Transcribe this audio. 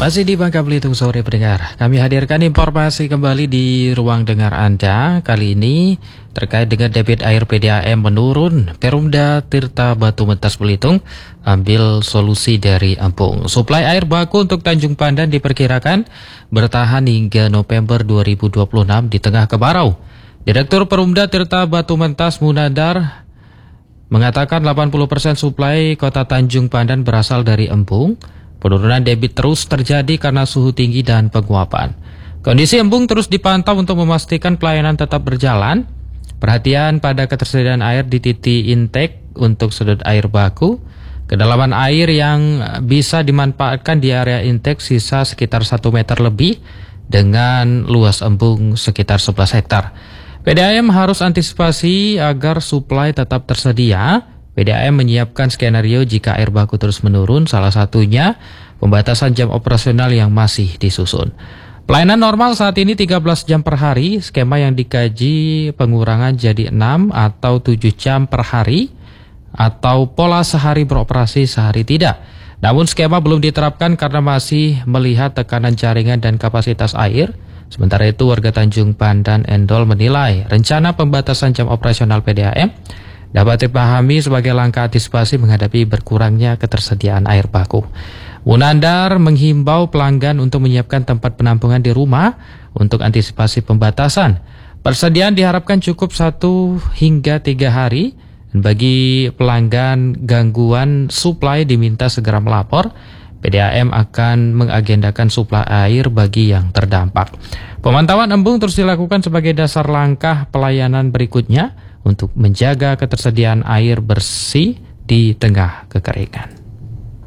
Masih di Bangka Belitung sore pendengar, kami hadirkan informasi kembali di ruang dengar Anda. Kali ini terkait dengan debit air PDAM menurun. Perumda Tirta Batu Mentas Belitung ambil solusi dari Empung. Suplai air baku untuk Tanjung Pandan diperkirakan bertahan hingga November 2026 di tengah kemarau. Direktur Perumda Tirta Batu Mentas Munandar mengatakan 80% suplai kota Tanjung Pandan berasal dari Empung. Penurunan debit terus terjadi karena suhu tinggi dan penguapan. Kondisi embung terus dipantau untuk memastikan pelayanan tetap berjalan. Perhatian pada ketersediaan air di titik intake untuk sudut air baku. Kedalaman air yang bisa dimanfaatkan di area intake sisa sekitar 1 meter lebih dengan luas embung sekitar 11 hektar. PDAM harus antisipasi agar suplai tetap tersedia. PDAM menyiapkan skenario jika air baku terus menurun, salah satunya pembatasan jam operasional yang masih disusun. Pelayanan normal saat ini 13 jam per hari, skema yang dikaji pengurangan jadi 6 atau 7 jam per hari, atau pola sehari beroperasi sehari tidak. Namun skema belum diterapkan karena masih melihat tekanan jaringan dan kapasitas air. Sementara itu warga Tanjung Pandan Endol menilai rencana pembatasan jam operasional PDAM dapat dipahami sebagai langkah antisipasi menghadapi berkurangnya ketersediaan air baku. Munandar menghimbau pelanggan untuk menyiapkan tempat penampungan di rumah untuk antisipasi pembatasan. Persediaan diharapkan cukup 1 hingga 3 hari. Dan bagi pelanggan gangguan suplai diminta segera melapor. PDAM akan mengagendakan suplai air bagi yang terdampak. Pemantauan embung terus dilakukan sebagai dasar langkah pelayanan berikutnya untuk menjaga ketersediaan air bersih di tengah kekeringan.